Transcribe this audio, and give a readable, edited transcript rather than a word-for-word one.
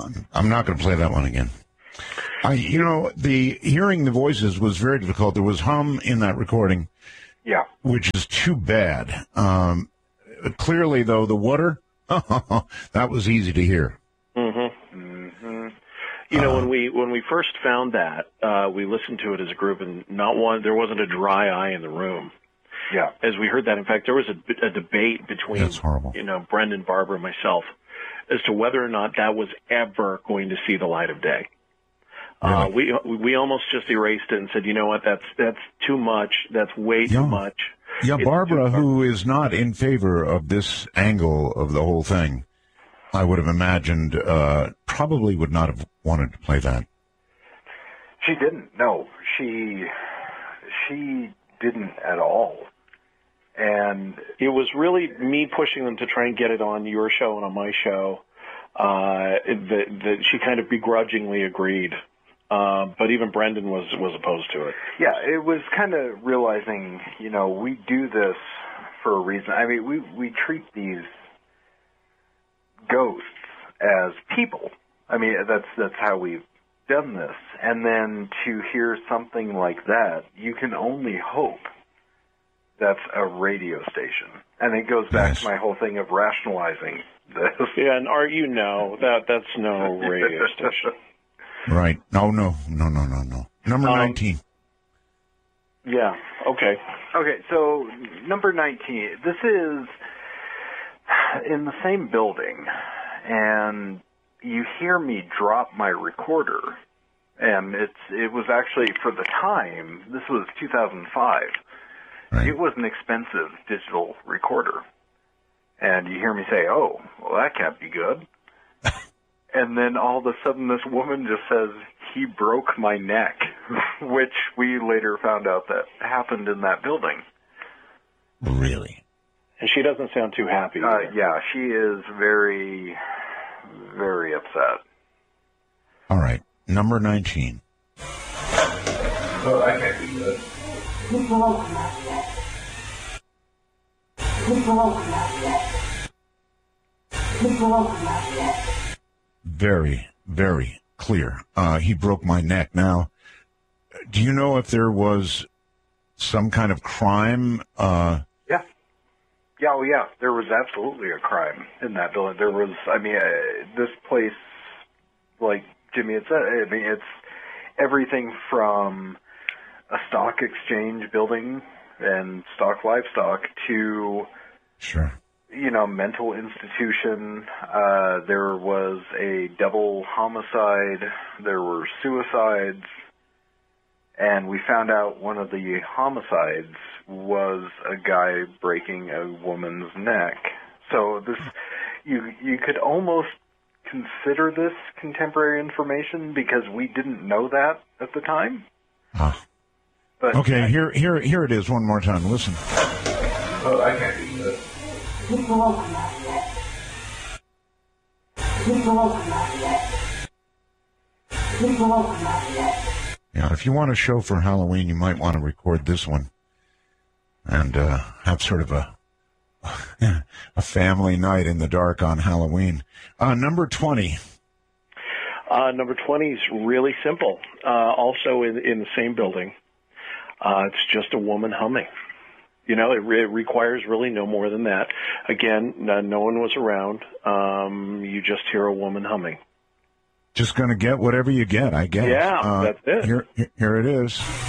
I'm not going to play that one again. Hearing the voices was very difficult. There was hum in that recording. Yeah. Which is too bad. Clearly, though, the water, that was easy to hear. Mm-hmm. Mm-hmm. When we first found that, we listened to it as a group, and there wasn't a dry eye in the room. Yeah. As we heard that, in fact, there was a debate between, That's horrible. Brendan, Barbara, and myself as to whether or not that was ever going to see the light of day. Really? We almost just erased it and said, you know what, that's too much. That's way too much. Yeah, It's Barbara, who is not in favor of this angle of the whole thing, I would have imagined probably would not have wanted to play that. She didn't. No, she didn't at all. And it was really me pushing them to try and get it on your show and on my show. That she kind of begrudgingly agreed. But even Brendan was opposed to it. Yeah, it was kind of realizing, we do this for a reason. I mean, we treat these ghosts as people. I mean, that's how we've done this. And then to hear something like that, you can only hope that's a radio station. And it goes back to my whole thing of rationalizing this. Yeah, and that's no radio station. Right. No. Number 19. Yeah, okay. Okay, so number 19. This is in the same building, and you hear me drop my recorder. And it was actually, for the time, this was 2005. Right. It was an expensive digital recorder. And you hear me say, oh, well, that can't be good. And then all of a sudden this woman just says, he broke my neck, which we later found out that happened in that building. Really? And she doesn't sound too happy. Yeah, she is very, very upset. All right, number 19. Oh, that can't be good. Very, very clear. He broke my neck. Now, do you know if there was some kind of crime? Yeah. Yeah, there was absolutely a crime in that building. There was, this place, like Jimmy had said, it's everything from a stock exchange building and stock livestock to... Sure. Mental institution. There was a double homicide. There were suicides. And we found out one of the homicides was a guy breaking a woman's neck. So this, you could almost consider this contemporary information because we didn't know that at the time. But okay, here it is one more time. Listen. Oh, I can't do this. Yeah, if you want a show for Halloween, you might want to record this one and have sort of a family night in the dark on Halloween. Number 20. Number 20 is really simple. Also in the same building. It's just a woman humming. It requires really no more than that. Again, no one was around. You just hear a woman humming. Just going to get whatever you get, I guess. Yeah, that's it. Here it is.